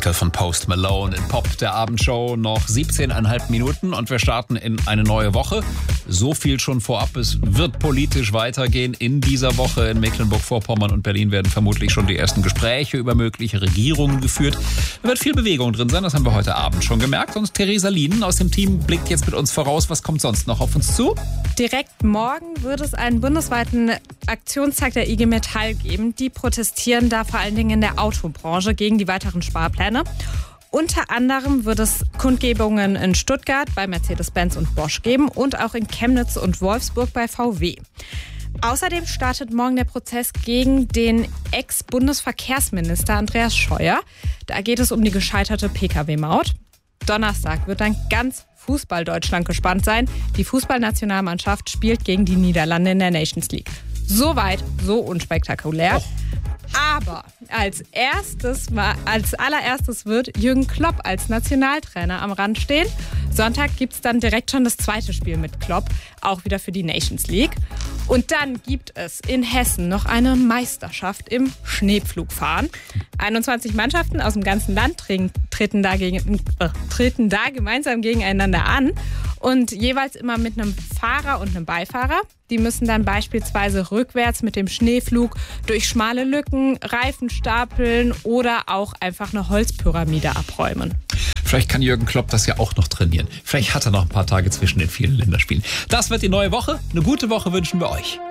Miracle von Post Malone in Pop der Abendshow. Noch 17,5 Minuten und wir starten in eine neue Woche. So viel schon vorab. Es wird politisch weitergehen in dieser Woche. In Mecklenburg-Vorpommern und Berlin werden vermutlich schon die ersten Gespräche über mögliche Regierungen geführt. Da wird viel Bewegung drin sein, das haben wir heute Abend schon gemerkt. Und Theresa Lienen aus dem Team blickt jetzt mit uns voraus. Was kommt sonst noch auf uns zu? Direkt morgen wird es einen bundesweiten Aktionstag der IG Metall geben. Die protestieren da vor allen Dingen in der Autobranche gegen die weiteren Sparpläne. Unter anderem wird es Kundgebungen in Stuttgart bei Mercedes-Benz und Bosch geben und auch in Chemnitz und Wolfsburg bei VW. Außerdem startet morgen der Prozess gegen den Ex-Bundesverkehrsminister Andreas Scheuer. Da geht es um die gescheiterte Pkw-Maut. Donnerstag wird dann ganz Fußball-Deutschland gespannt sein. Die Fußballnationalmannschaft spielt gegen die Niederlande in der Nations League. Soweit, so unspektakulär. Aber als allererstes wird Jürgen Klopp als Nationaltrainer am Rand stehen. Sonntag gibt es dann direkt schon das zweite Spiel mit Klopp, auch wieder für die Nations League. Und dann gibt es in Hessen noch eine Meisterschaft im Schneepflugfahren. 21 Mannschaften aus dem ganzen Land treten da gemeinsam gegeneinander an. Und jeweils immer mit einem Fahrer und einem Beifahrer. Die müssen dann beispielsweise rückwärts mit dem Schneeflug durch schmale Lücken, Reifen stapeln oder auch einfach eine Holzpyramide abräumen. Vielleicht kann Jürgen Klopp das ja auch noch trainieren. Vielleicht hat er noch ein paar Tage zwischen den vielen Länderspielen. Das wird die neue Woche. Eine gute Woche wünschen wir euch.